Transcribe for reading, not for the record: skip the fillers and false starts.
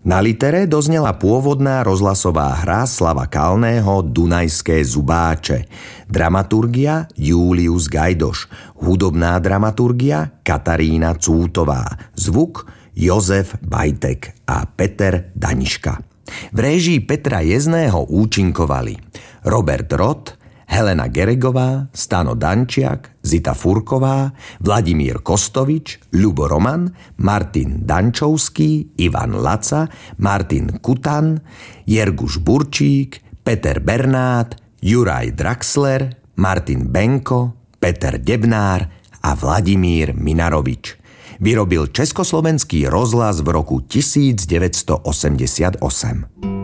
Na litere doznela pôvodná rozhlasová hra Slava Kalného Dunajské zubáče, dramaturgia Julius Gajdoš, hudobná dramaturgia Katarína Cútová, zvuk Jozef Bajtek a Peter Daniška. V réžii Petra Jezného účinkovali Robert Roth, Helena Geregová, Stano Dančiak, Zita Furková, Vladimír Kostovič, Ľubo Roman, Martin Dančovský, Ivan Laca, Martin Kutan, Jerguš Burčík, Peter Bernát, Juraj Draxler, Martin Benko, Peter Debnár a Vladimír Minarovič. Vyrobil Československý rozhlas v roku 1988.